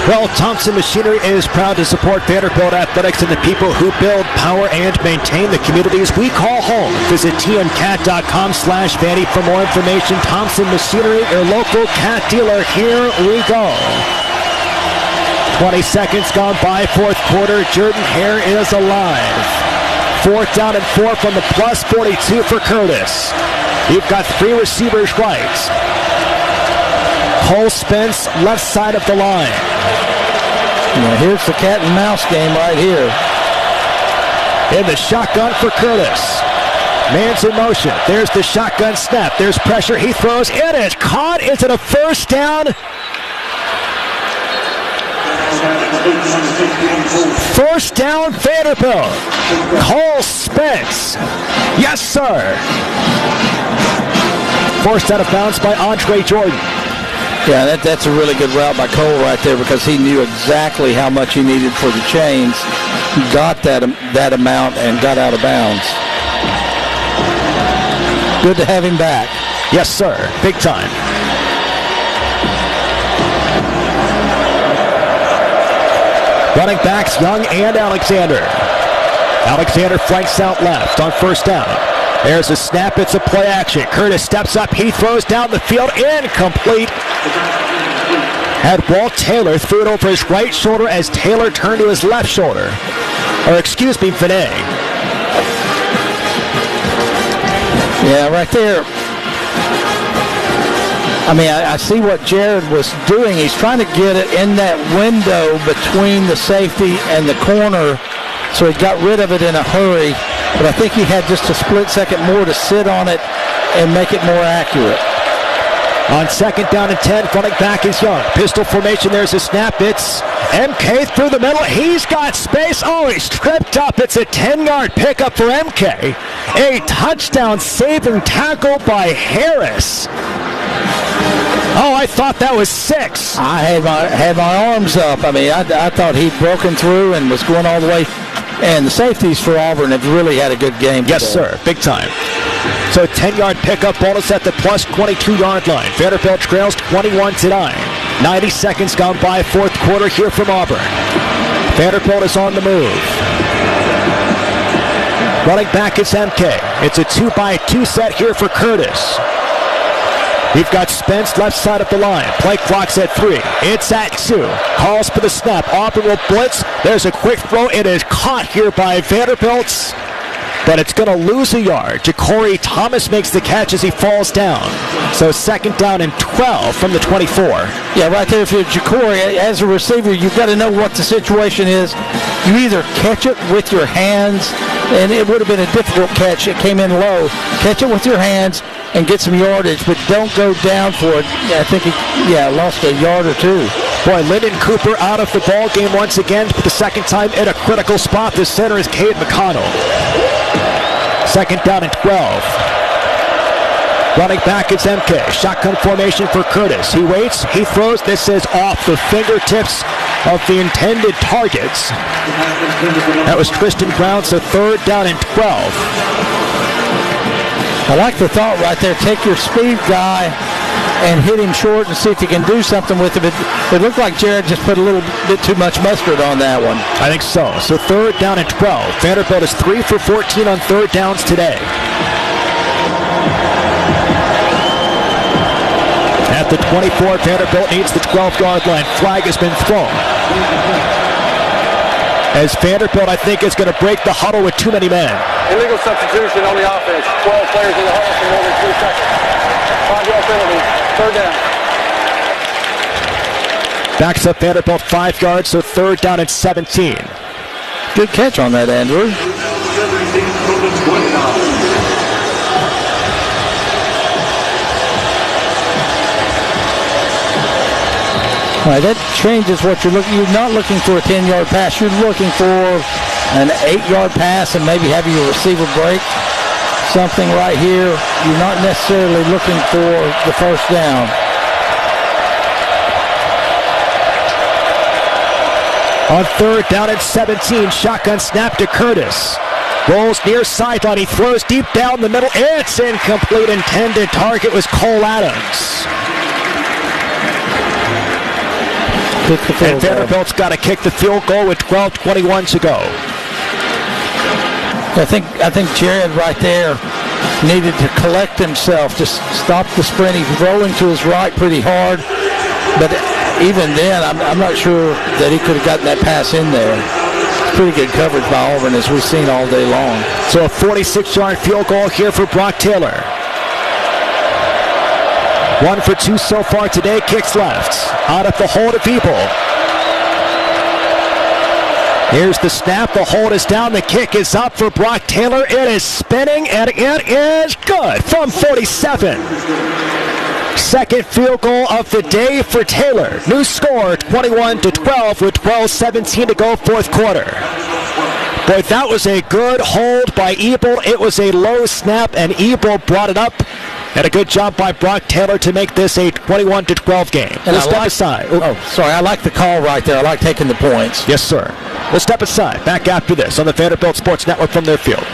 Well, Thompson Machinery is proud to support Vanderbilt Athletics and the people who build, power, and maintain the communities we call home. Visit tncat.com/Vandy for more information. Thompson Machinery, your local cat dealer. Here we go. 20 seconds gone by, fourth quarter. Jordan Hare is alive. Fourth down and 4 from the plus 42 for Curtis. You've got 3 receivers right. Cole Spence, left side of the line. Now here's the cat and mouse game right here. In the shotgun for Curtis. Man's in motion. There's the shotgun snap. There's pressure. He throws. It is caught. Is it a first down? First down, Vanderbilt. Cole Spence. Yes, sir. Forced out of bounds by Andre Jordan. Yeah, that's a really good route by Cole right there because he knew exactly how much he needed for the chains. He got that amount and got out of bounds. Good to have him back. Yes, sir. Big time. Running backs, Young and Alexander. Alexander flanks out left on first down. There's a snap. It's a play action. Curtis steps up. He throws down the field. Incomplete. Had Walt Taylor threw it over his right shoulder as Taylor turned to his left shoulder. Or excuse me, Vinay. Yeah, right there. I mean, I see what Jared was doing. He's trying to get it in that window between the safety and the corner, so he got rid of it in a hurry. But I think he had just a split second more to sit on it and make it more accurate. On second down and 10, running back is Young. Pistol formation, there's a snap. It's MK through the middle. He's got space. Oh, he's tripped up. It's a 10-yard pickup for MK. A touchdown saving tackle by Harris. Oh, I thought that was 6. I had my arms up. I mean, I thought he'd broken through and was going all the way. And the safeties for Auburn have really had a good game today. Yes, sir. Big time. So 10-yard pickup, bonus at the plus 22-yard line. Vanderbilt trails 21-9. 90 seconds gone by, fourth quarter here from Auburn. Vanderbilt is on the move. Running back is MK. It's a 2-by-2 set here for Curtis. We've got Spence left side of the line. Play clock's at 3. It's at 2. Calls for the snap. Auburn will blitz. There's a quick throw. It is caught here by Vanderbilt, but it's going to lose a yard. Ja'Cory Thomas makes the catch as he falls down. So second down and 12 from the 24. Yeah, right there. If you're Ja'Cory, as a receiver, you've got to know what the situation is. You either catch it with your hands, and it would have been a difficult catch. It came in low. Catch it with your hands and get some yardage, but don't go down for it. I think he, lost a yard or 2. Boy, Lyndon Cooper out of the ball game once again for the second time in a critical spot. The center is Cade McConnell. Second down and 12. Running back is MK. Shotgun formation for Curtis. He waits. He throws. This is off the fingertips of the intended targets. That was Tristan Brown, so third down and 12. I like the thought right there. Take your speed guy and hit him short and see if you can do something with it. It looked like Jared just put a little bit too much mustard on that one. I think so. So third down and 12. Vanderbilt is 3 for 14 on third downs today. At the 24, Vanderbilt needs the 12-yard line. Flag has been thrown. As Vanderbilt, I think, is going to break the huddle with too many men. Illegal substitution on the offense. 12 players in the huddle for more than 3 seconds. 5-yard penalty. Third down. Backs up Vanderbilt 5 yards, so third down and 17. Good catch on that, Andrew. All right, that changes what you're looking. You're not looking for a 10-yard pass. You're looking for an 8-yard pass and maybe having your receiver break something right here. You're not necessarily looking for the first down. On third down and 17, shotgun snap to Curtis. Rolls near sideline. He throws deep down the middle. It's incomplete. Intended target was Cole Adams. Kick the field And goal. Vanderbilt's got to kick the field goal with 12:21 to go. I think Jared right there needed to collect himself, just stop the sprint. He's rolling to his right pretty hard, but even then, I'm not sure that he could have gotten that pass in there. It's pretty good coverage by Auburn, as we've seen all day long. So a 46-yard field goal here for Brock Taylor. 1 for 2 so far today. Kicks left. Out of the hold of Ebel. Here's the snap. The hold is down. The kick is up for Brock Taylor. It is spinning, and it is good from 47. Second field goal of the day for Taylor. New score, 21-12 with 12:17 to go, fourth quarter. Boy, that was a good hold by Ebel. It was a low snap, and Ebel brought it up. And a good job by Brock Taylor to make this a 21-12 game. And we'll step aside. I like the call right there. I like taking the points. Yes, sir. We'll step aside. Back after this on the Vanderbilt Sports Network from their field.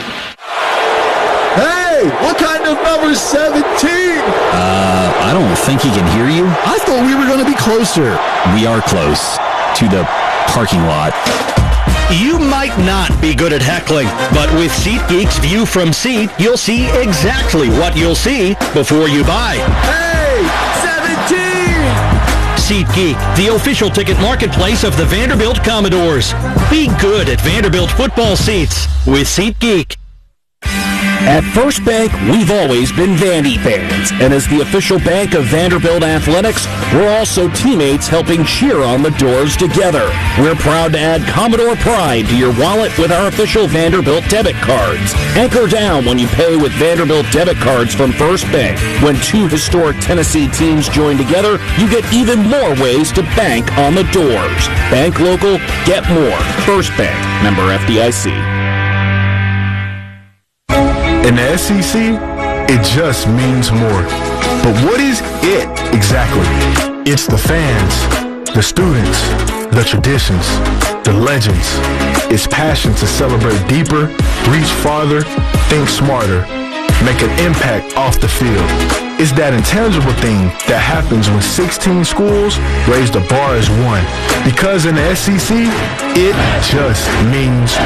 Hey, what kind of number 17? I don't think he can hear you. I thought we were going to be closer. We are close to the parking lot. You might not be good at heckling, but with SeatGeek's View from Seat, you'll see exactly what you'll see before you buy. Hey, 17! SeatGeek, the official ticket marketplace of the Vanderbilt Commodores. Be good at Vanderbilt football seats with SeatGeek. At First Bank, we've always been Vandy fans, and as the official bank of Vanderbilt Athletics, we're also teammates helping cheer on the Doors together. We're proud to add Commodore Pride to your wallet with our official Vanderbilt debit cards. Anchor down when you pay with Vanderbilt debit cards from First Bank. When two historic Tennessee teams join together, you get even more ways to bank on the Doors. Bank local, get more. First Bank, member FDIC. In the SEC, it just means more. But what is it exactly? It's the fans, the students, the traditions, the legends. It's passion to celebrate deeper, reach farther, think smarter, make an impact off the field. It's that intangible thing that happens when 16 schools raise the bar as one. Because in the SEC, it just means